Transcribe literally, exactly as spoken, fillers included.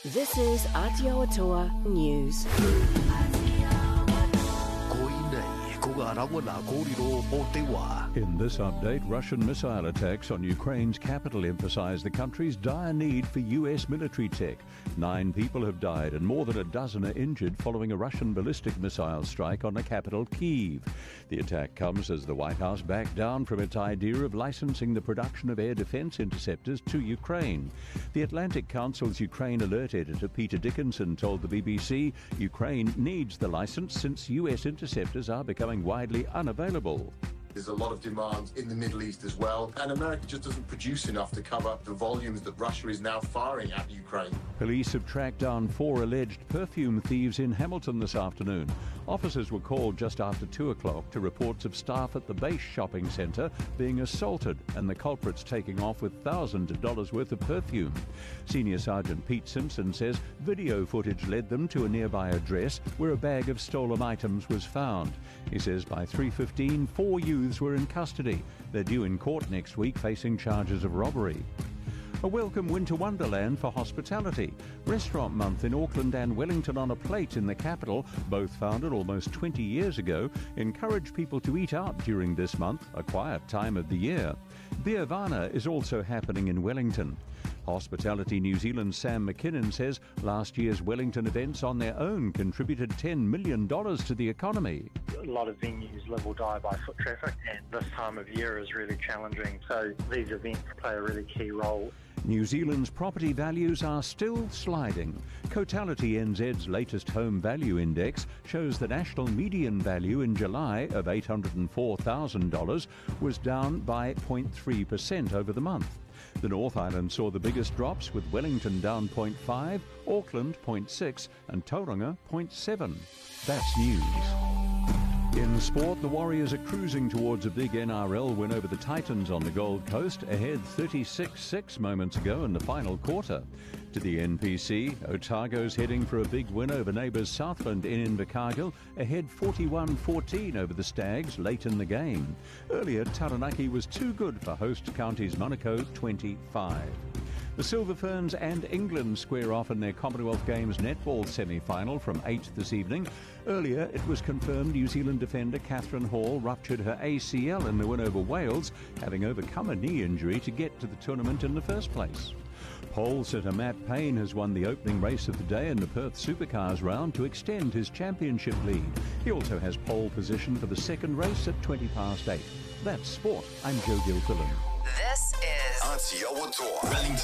This is Aotearoa News. In this update, Russian missile attacks on Ukraine's capital emphasize the country's dire need for U S military tech. Nine people have died and more than a dozen are injured following a Russian ballistic missile strike on the capital, Kyiv. The attack comes as the White House backed down from its idea of licensing the production of air defense interceptors to Ukraine. The Atlantic Council's Ukraine Alert editor Peter Dickinson told the B B C Ukraine needs the license since U S interceptors are becoming widely unavailable. There's a lot of demand in the Middle East as well, and America just doesn't produce enough to cover the volumes that Russia is now firing at Ukraine. Police have tracked down four alleged perfume thieves in Hamilton this afternoon. Officers were called just after two o'clock to reports of staff at the Base shopping centre being assaulted and the culprits taking off with thousands of dollars worth of perfume. Senior Sergeant Pete Simpson says video footage led them to a nearby address where a bag of stolen items was found. He says by three fifteen, four youths were in custody. They're due in court next week facing charges of robbery. A welcome winter wonderland for hospitality. Restaurant Month in Auckland and Wellington on a Plate in the capital, both founded almost twenty years ago, encourage people to eat out during this month, a quiet time of the year. Beervana is also happening in Wellington. Hospitality New Zealand's Sam McKinnon says last year's Wellington events on their own contributed ten million dollars to the economy. A lot of venues live or die by foot traffic, and this time of year is really challenging, so these events play a really key role. New Zealand's property values are still sliding. Cotality N Z's latest home value index shows the national median value in July of eight hundred four thousand dollars was down by zero point three percent over the month. The North Island saw the biggest drops, with Wellington down zero point five, Auckland zero point six and Tauranga zero point seven. That's news. In sport, the Warriors are cruising towards a big N R L win over the Titans on the Gold Coast, ahead thirty-six six moments ago in the final quarter. To the N P C, Otago's heading for a big win over neighbours Southland in Invercargill, ahead forty-one fourteen over the Stags late in the game. Earlier, Taranaki was too good for host counties Monaco twenty-five. The Silver Ferns and England square off in their Commonwealth Games netball semi-final from eight this evening. Earlier, it was confirmed New Zealand defender Catherine Hall ruptured her A C L in the win over Wales, having overcome a knee injury to get to the tournament in the first place. Pole sitter Matt Payne has won the opening race of the day in the Perth Supercars round to extend his championship lead. He also has pole position for the second race at twenty past eight. That's sport. I'm Joe Gilfillan. This is Aotearoa Wellington.